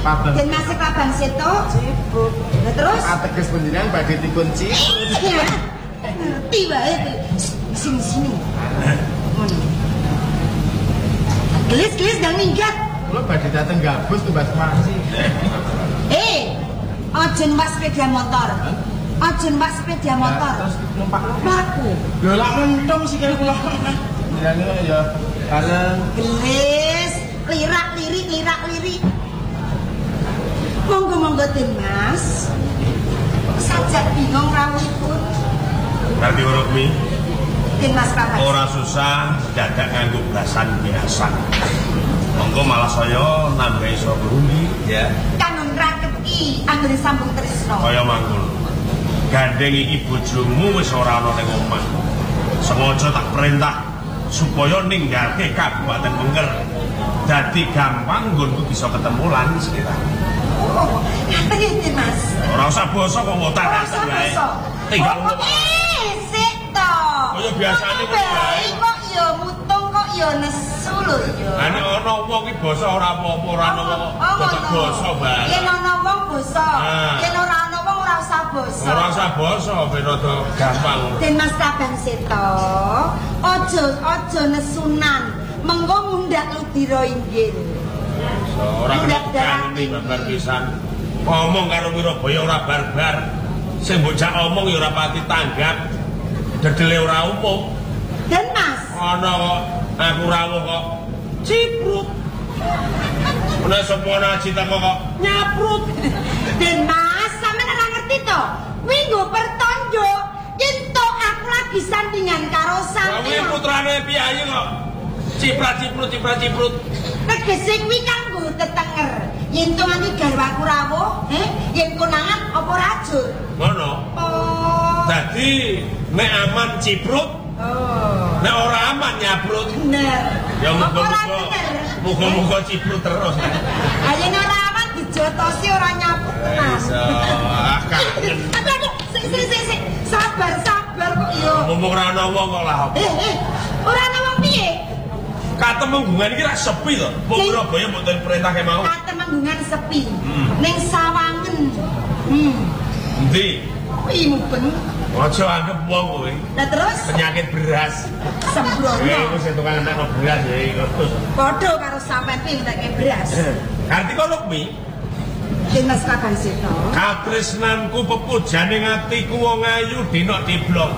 Den Mas Kabang Seto. Ciprut. Lah terus ateges panjenengan badhe dikunci. iya. Ngerti wae. Sini. Ngono. Gelis dan minggat. Kula badhe dateng gabus tumbas masi. Aja numpak sepeda motor. Aja numpak sepeda motor. Terus numpak Laku. lho lak mentung sikil kula. Ya bareng Gelis, lirak-lirik. Monggo Den Mas. Sajak bingung rawuhipun. Berarti Rukmi Den Mas Kabang. ora susah dadak nganggo belasan biasa. Monggo malah saya nambah iso berumbi ya. Kanun raketi anggere sambung tresno. Kaya mangkul. Gandeng iki bojomu wis ora ana ning omah. Sengaja tak perintah supaya ninggalke Kabupaten Mengger. Dadi gampang nggonku bisa ketemu lan sekiranya. Oh, ngaten ya Den Mas. Ora usah basa kok ngotak wae. Tinggal sik to. Kaya biasane wae. Kok ya mutung kok ya nesu lho ya. Ane ana wong iki basa ora apa-apa, ora ana wong basa bae. Yen ana wong basa, yen ora ana wong ora usah basa. Ora usah basa ben rada gampang. Den Mas Kabang Seto, aja nesunan. Mengko mundhak ludira inggil. Ora ngerti babar pisan. Ngomong karo Wirabaya ora barbar. Sing bocah omong ya ora pati tanggap. Dedele ora umum. Den Mas. Ana kok aku rawuh kok ciprut. Ana sapa cita kok nyaprut. Den Mas, sampeyan ora ngerti to? Kuwi nggo pertanda yen to aku lagi sandingan karo sampeyan. Kuwi putrane piyayi kok. Ciprut. Tegese kuwi kan nggo tetenger. Yen to nganti garwaku rawuh, yen konangan apa rajul. Ngono. Oh. Dadi nek aman ciprut, nek ora aman nyaprut. Bener. Ya Ora bener. muga-muga ciprut terus. Ayo ora aman dijotosi ora nyaprut tenan. Iso, kangen. Aduh, sik. Sabar kok yo. Ngomong ora ana wong kok lah. Ora ana wong piye? Katemenggungan iki ra sepi to. Wong Surabaya mbok perintah ke mau. Katemenggungan sepi. Ning Sawangen. Endi? Kuwi mubeng. Aja anggap wong kowe. Lah terus Penyakit beras. sembrono. Kowe sing tukang entekno beras ya iki terus. Padha karo sampean kuwi entek beras. Ganti kono kuwi. Den Mas Kabang Seto. Katresnanku pepujane atiku wong ayu dina diblok.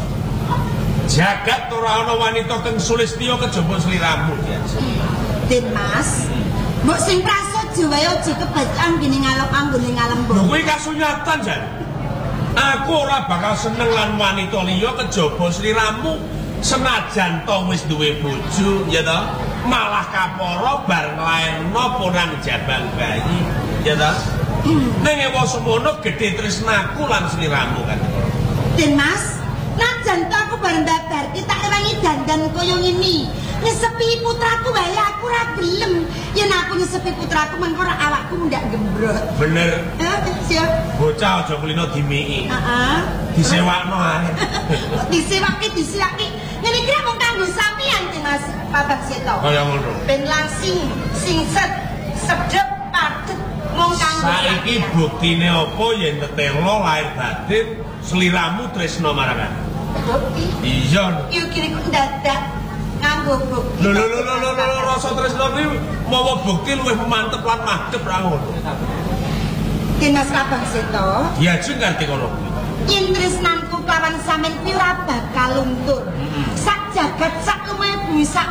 Jagat ora ana wanita kang sulistya kejaba sliramu. Den Mas, mbok sing prasaja wae aja kebacan gene anggone ngalem. Lho kuwi kasunyatan jan. Aku ora bakal seneng lan wanita liya kejaba sliramu senajan to wis duwe bojo, ya to. Malah kapara bar nglairno porang jabang bayi, ya to. Ning ewa semono gedhe tresnaku lan sliramu kan. Den Mas, najan to aku bareng babar kita rewangi dandan kaya ngene. Nyesepi putraku wae aku ora gelem. Yen aku nyesepi putraku mengko ora awakku ndak gembrot. Bener. Siap. Bocah aja kulino dimiki. Heeh. Disewakno ae. Disewake. Ngene iki mung kanggo sampeyan Den Mas Kabang Seto. Kaya ngono. Ben langsing, singset, sedep, padet mung kanggo Saiki buktine apa yen tetelo lahir batin sliramu tresno marang aku. bukti. Iya. Yo kiri kok dadak nganggo bukti. Lho rasa tresno kuwi mawa bukti luwih mantep lan madhep ra ngono. Den Mas Kabang Seto. Ya jeng ngerti kono kuwi. Yen tresnanku kelawan sampean kuwi ora bakal luntur. Sak jagat sak luwih bumi sak